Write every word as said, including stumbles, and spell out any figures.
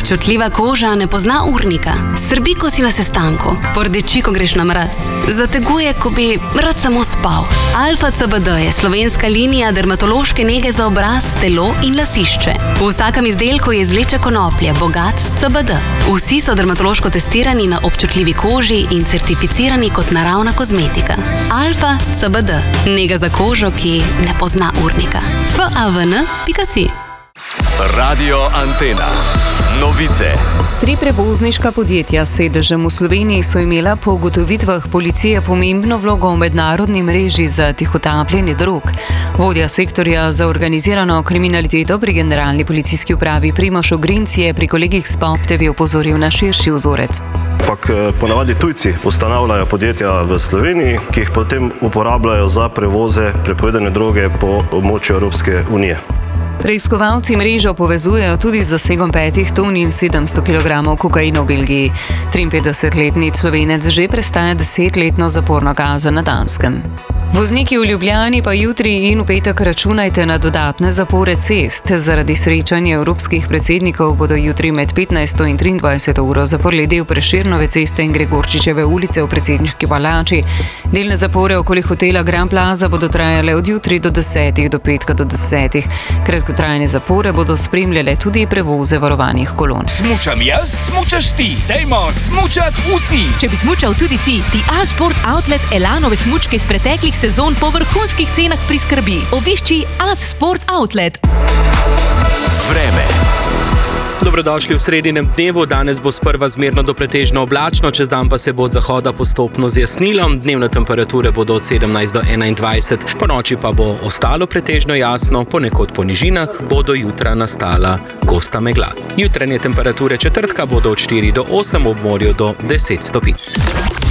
Občutljiva koža ne pozna urnika. Srbi, ko si na sestanku. Pordeči, ko greš na mraz. Zateguje, ko bi rad samo spal. Alfa C B D je slovenska linija dermatološke nege za obraz, telo in lasišče. V vsakem izdelku je izvleče konoplje, bogat s C B D. Vsi so dermatološko testirani na občutljivi koži in certificirani kot naravna kozmetika. Alfa C B D. Nega za kožo, ki ne pozna urnika. F A V N pika si. Radio Antena. Novice. Tri prevozniška podjetja s sedežem v Sloveniji so imela po ugotovitvah policije pomembno vlogo v mednarodni mreži za tihotapljenje drog. Vodja sektorja za organizirano kriminaliteto pri Generalni policijski upravi Primož Ogrinc je pri kolegih s Pop T V opozoril na širši vzorec. Ampak ponavadi tujci ustanavljajo podjetja v Sloveniji, ki jih potem uporabljajo za prevoze prepovedane droge po območju Evropske unije. Preiskovalci mrežo povezujejo tudi z zasegom petih ton in sedemsto kilogramov kokaina v Belgiji. triinpetdesetletni Slovenec že prestaja desetletno zaporno kazen na Danskem. Vozniki v Ljubljani pa jutri in v petek računajte na dodatne zapore cest. Zaradi srečanja evropskih predsednikov bodo jutri med petnajsto in triindvajseto uro zaprli del Prešernove ceste in Gregorčičeve ulice v predsedniški palači. Delne zapore okoli hotela Grand Plaza bodo trajale od jutri do desetih do petka do desetih. Kratkotrajne zapore bodo spremljale tudi prevoze varovanih kolon. Smučam jaz, smučaš ti. Dajmo smučat vsi. Če bi smučal tudi ti, ti A-Sport Outlet Elanove smučke iz preteklih sezon po vrhunskih cenah priskrbi. Obišči A-Sport Outlet. Vreme. Dobrodošli v sredinem dnevu. Danes bo sprva zmerno do pretežno oblačno, čez dan pa se bo od zahoda postopno zjasnilo. Dnevne temperature bodo od sedemnajst do enaindvajset, po noči pa bo ostalo pretežno jasno, ponekod po nižinah bo do jutra nastala gosta megla. Jutranje temperature četrtka bodo od štiri do osem, ob morju do deset stopinj.